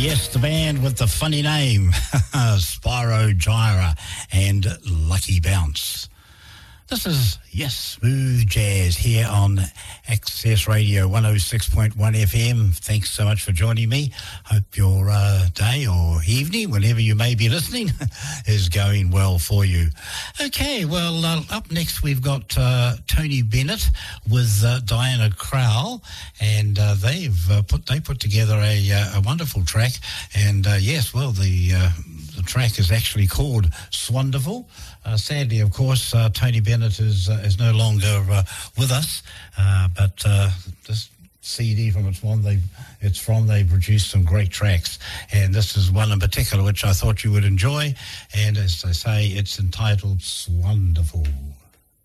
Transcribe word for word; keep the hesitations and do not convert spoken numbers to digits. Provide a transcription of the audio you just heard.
yes, the band with the funny name, Spyro Gyra and Lucky Bounce. This is, yes, smooth jazz here on Access Radio one oh six point one F M. Thanks so much for joining me. Hope your uh, day or evening, whenever you may be listening, is going well for you. Okay, well, uh, up next we've got uh, Tony Bennett with uh, Diana Crowell, and uh, they've uh, put they put together a, uh, a wonderful track. And uh, yes, well, the uh, the track is actually called Swonderful. Uh, sadly, of course, uh, Tony Bennett is uh, is no longer uh, with us, uh, but uh, this C D from its one they it's from they produced some great tracks, and this is one in particular which I thought you would enjoy. And as I say, it's entitled Swonderful.